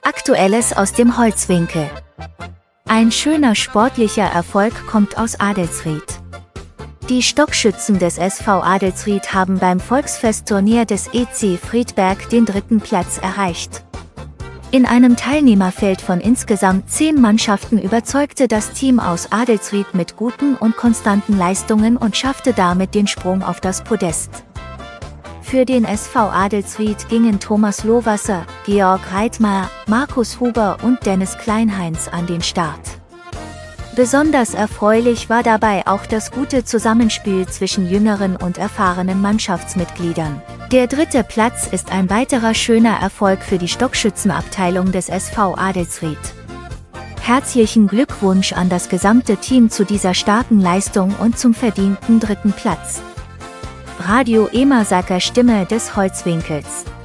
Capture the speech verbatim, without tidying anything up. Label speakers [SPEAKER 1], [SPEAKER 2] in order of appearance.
[SPEAKER 1] Aktuelles aus dem Holzwinkel. Ein schöner sportlicher Erfolg kommt aus Adelsried. Die Stockschützen des S V Adelsried haben beim Volksfestturnier des E C Friedberg den dritten Platz erreicht. In einem Teilnehmerfeld von insgesamt zehn Mannschaften überzeugte das Team aus Adelsried mit guten und konstanten Leistungen und schaffte damit den Sprung auf das Podest. Für den S V Adelsried gingen Thomas Lohwasser, Georg Reitmar, Markus Huber und Dennis Kleinheinz an den Start. Besonders erfreulich war dabei auch das gute Zusammenspiel zwischen jüngeren und erfahrenen Mannschaftsmitgliedern. Der dritte Platz ist ein weiterer schöner Erfolg für die Stockschützenabteilung des S V Adelsried. Herzlichen Glückwunsch an das gesamte Team zu dieser starken Leistung und zum verdienten dritten Platz. Radio Emersaker Stimme des Holzwinkels.